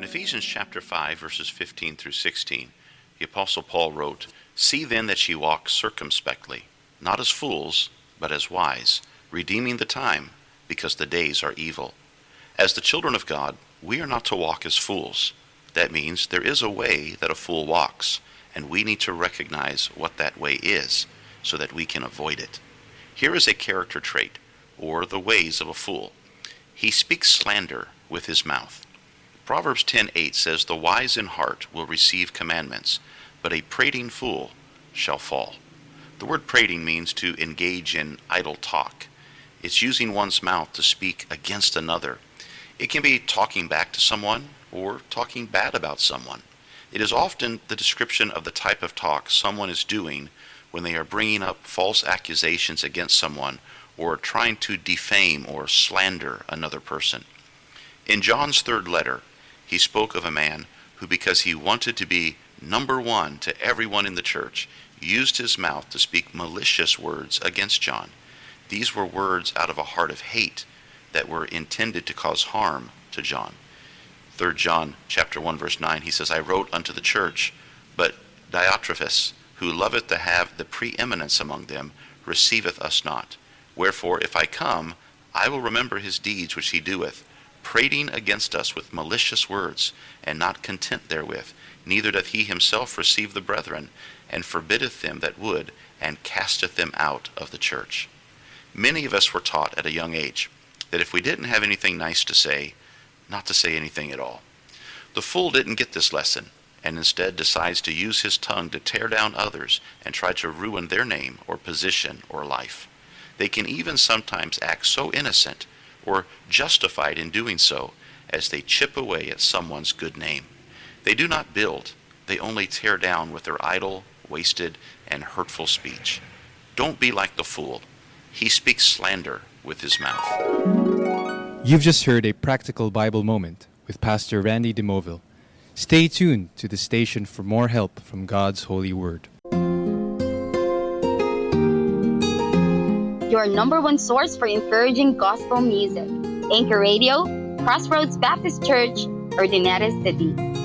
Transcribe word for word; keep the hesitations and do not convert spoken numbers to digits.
In Ephesians chapter five, verses fifteen through sixteen, the Apostle Paul wrote, "See then that ye walk circumspectly, not as fools, but as wise, redeeming the time, because the days are evil. As the children of God, we are not to walk as fools." That means there is a way that a fool walks, and we need to recognize what that way is, so that we can avoid it. Here is a character trait, or the ways of a fool. He speaks slander with his mouth. Proverbs ten eight says, "The wise in heart will receive commandments, but a prating fool shall fall." The word prating means to engage in idle talk. It's using one's mouth to speak against another. It can be talking back to someone or talking bad about someone. It is often the description of the type of talk someone is doing when they are bringing up false accusations against someone or trying to defame or slander another person. In John's third letter, he spoke of a man who, because he wanted to be number one to everyone in the church, used his mouth to speak malicious words against John. These were words out of a heart of hate that were intended to cause harm to John. Third John chapter one verse nine, he says, "I wrote unto the church, but Diotrephes, who loveth to have the preeminence among them, receiveth us not. Wherefore, if I come, I will remember his deeds which he doeth, prating against us with malicious words, and not content therewith. Neither doth he himself receive the brethren, and forbiddeth them that would, and casteth them out of the church." Many of us were taught at a young age that if we didn't have anything nice to say, not to say anything at all. The fool didn't get this lesson, and instead decides to use his tongue to tear down others and try to ruin their name or position or life. They can even sometimes act so innocent or justified in doing so as they chip away at someone's good name. They do not build, they only tear down with their idle, wasted, and hurtful speech. Don't be like the fool. He speaks slander with his mouth. You've just heard a practical Bible moment with Pastor Randy DeMoville. Stay tuned to the station for more help from God's holy word. Your number one source for encouraging gospel music. Anchor Radio, Crossroads Baptist Church, Ordinary City.